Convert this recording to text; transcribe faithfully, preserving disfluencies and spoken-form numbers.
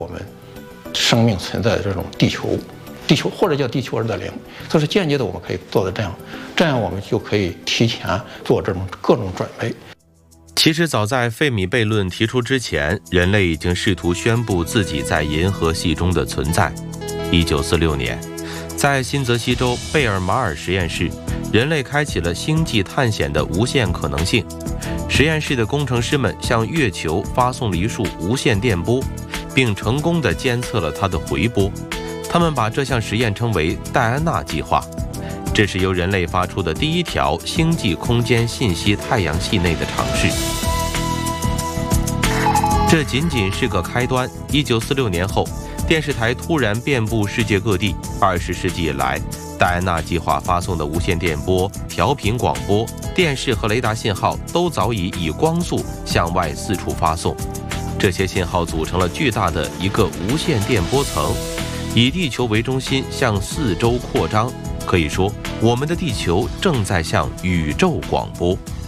我们生命存在的这种地球，地球或者叫地球二点零，这是间接的，我们可以做的这样，这样我们就可以提前做这种各种准备。 其实早在费米悖论提出之前，人类已经试图宣布自己在银河系中的存在。一九四六年，在新泽西州贝尔马尔实验室，人类开启了星际探险的无限可能性。实验室的工程师们向月球发送了一束无线电波，并成功地监测了它的回波。他们把这项实验称为戴安娜计划。这是由人类发出的第一条星际空间信息太阳系内的尝试。这仅仅是个开端。一九四六年后，电视台突然遍布世界各地。二十世纪以来，戴安娜计划发送的无线电波、调频广播、电视和雷达信号都早已以光速向外四处发送。这些信号组成了巨大的一个无线电波层，以地球为中心向四周扩张。可以说，我们的地球正在向宇宙广播。